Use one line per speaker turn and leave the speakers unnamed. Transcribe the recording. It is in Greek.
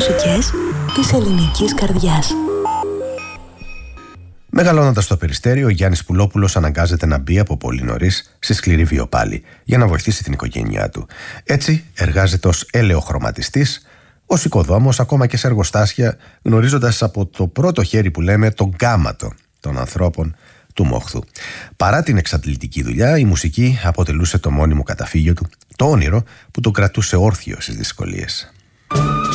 μουσικές της ελληνικής καρδιάς.
Μεγαλώνοντας στο Περιστέρι, ο Γιάννης Πουλόπουλος αναγκάζεται να μπει από πολύ νωρίς στη σκληρή βιοπάλη για να βοηθήσει την οικογένειά του. Έτσι εργάζεται ως ελαιοχρωματιστής, ως οικοδόμος, ακόμα και σε εργοστάσια, γνωρίζοντας από το πρώτο χέρι που λέμε τον κάματο των ανθρώπων του μόχθου. Παρά την εξαντλητική δουλειά, η μουσική αποτελούσε το μόνιμο καταφύγιο του, το όνειρο που τον κρατούσε όρθιο στις δυσκολίες.